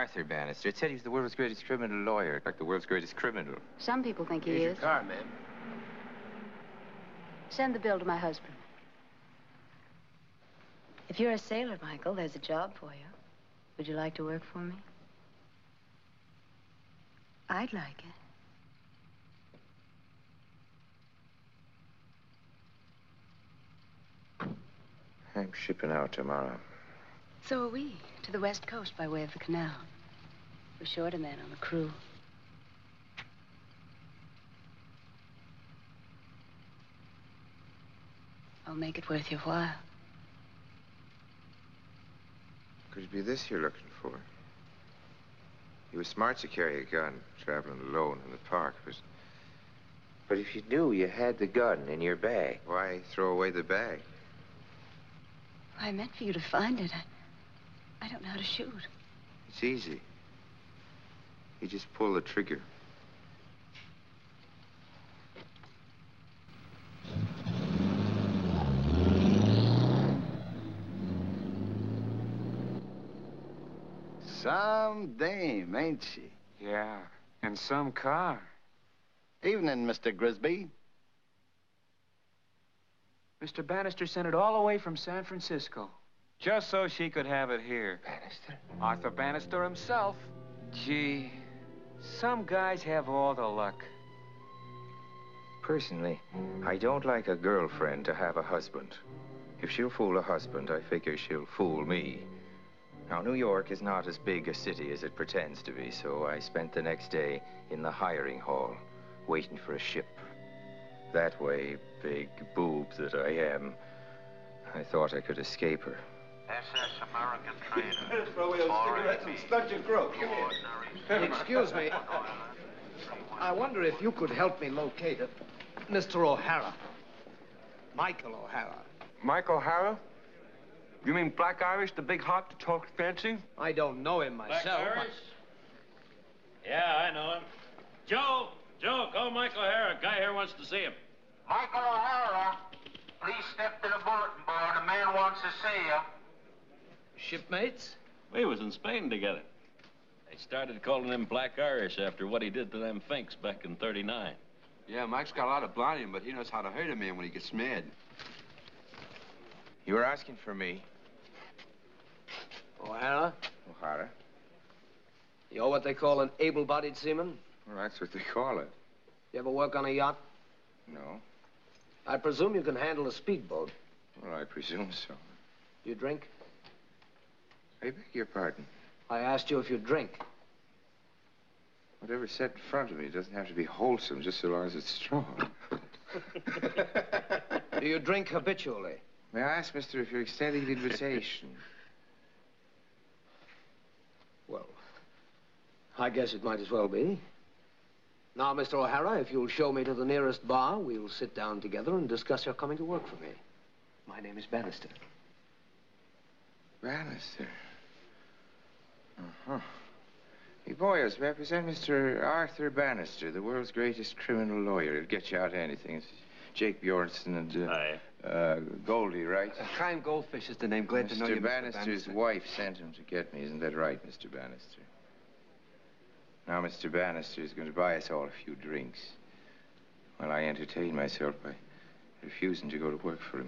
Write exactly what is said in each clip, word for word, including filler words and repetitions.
Arthur Bannister. It said he was the world's greatest criminal lawyer, like the world's greatest criminal. Some people think he Here's is. your car, ma'am. Send the bill to my husband. If you're a sailor, Michael, there's a job for you. Would you like to work for me? I'd like it. I'm shipping out tomorrow. So are we, to the West Coast by way of the canal. We're short a man on the crew. I'll make it worth your while. Could it be this you're looking for? You were smart to carry a gun, traveling alone in the park, but... But if you knew you had the gun in your bag, why throw away the bag? I meant for you to find it. I, I don't know how to shoot. It's easy. You just pull the trigger. Some dame, ain't she? Yeah, and some car. Evening, Mister Grisby. Mister Bannister sent it all the way from San Francisco. Just so she could have it here. Bannister? Arthur Bannister himself. Gee, some guys have all the luck. Personally, I don't like a girlfriend to have a husband. If she'll fool a husband, I figure she'll fool me. Now, New York is not as big a city as it pretends to be, so I spent the next day in the hiring hall, waiting for a ship. That way, big boob that I am, I thought I could escape her. S S American Trainer. Throw away those cigarettes and start your growth. Come here. Excuse me. I wonder if you could help me locate it. Mister O'Hara. Michael O'Hara. Mike O'Hara? You mean Black Irish, the big hawk that talks fancy? I don't know him myself. Black Irish? Yeah, I know him. Joe, Joe, call Michael O'Hara. Guy here wants to see him. Michael O'Hara, please step to the bulletin board. A man wants to see you. Shipmates? We was in Spain together. They started calling him Black Irish after what he did to them Finks back in thirty-nine. Yeah, Mike's got a lot of blood in him, but he knows how to hurt a man when he gets mad. You were asking for me. O'Hara? O'Hara? You're what they call an able-bodied seaman? Well, that's what they call it. You ever work on a yacht? No. I presume you can handle a speedboat. Well, I presume so. You drink? I beg your pardon. I asked you if you drink. Whatever's set in front of me doesn't have to be wholesome, just so long as it's strong. Do you drink habitually? May I ask, mister, if you're extending the invitation? Well, I guess it might as well be. Now, Mister O'Hara, if you'll show me to the nearest bar, we'll sit down together and discuss your coming to work for me. My name is Bannister. Bannister? Uh-huh. Hey, boys, represent Mister Arthur Bannister, the world's greatest criminal lawyer. He'll get you out of anything. It's Jake Bjornsson and, uh, Aye. uh, Goldie, right? Uh, Chaim Goldfish is the name. Glad to know you, Mister Bannister's Mister Bannister. wife sent him to get me. Isn't that right, Mister Bannister? Now, Mister Bannister is going to buy us all a few drinks while I entertain myself by refusing to go to work for him.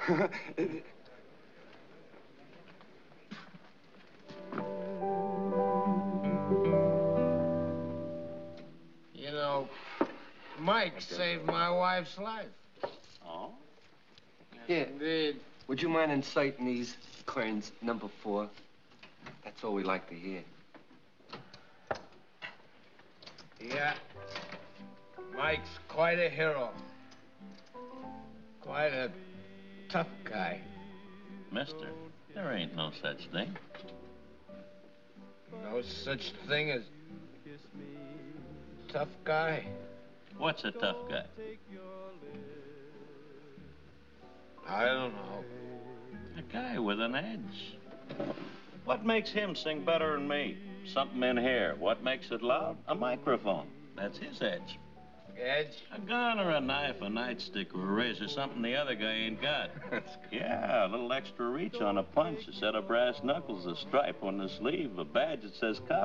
You know, Mike saved my wife's life. Oh? Yeah. Indeed. Would you mind inciting these Clarence number four? That's all we like to hear. Yeah. Mike's quite a hero. Quite a tough guy. Mister, there ain't no such thing. No such thing as tough guy. What's a tough guy? I don't know. A guy with an edge. What makes him sing better than me? Something in here. What makes it loud? A microphone. That's his edge. Edge? A gun or a knife, a nightstick or a razor, something the other guy ain't got. Yeah, a little extra reach on a punch, a set of brass knuckles, a stripe on the sleeve, a badge that says cop.